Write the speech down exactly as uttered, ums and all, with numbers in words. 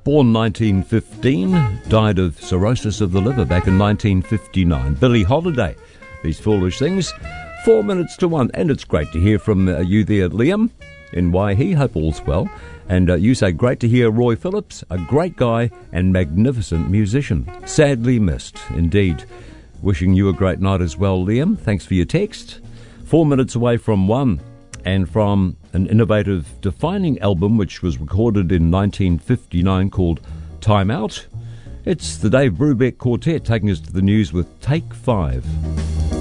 Born nineteen fifteen, died of cirrhosis of the liver back in nineteen fifty-nine. Billie Holiday, These Foolish Things. Four minutes to one, and it's great to hear from uh, you there, Liam, in Waihi. Hope all's well. And uh, you say, great to hear Roy Phillips, a great guy and magnificent musician. Sadly missed, indeed. Wishing you a great night as well, Liam. Thanks for your text. Four minutes away from one, and from an innovative, defining album which was recorded in nineteen fifty-nine called Time Out. It's the Dave Brubeck Quartet taking us to the news with Take Five.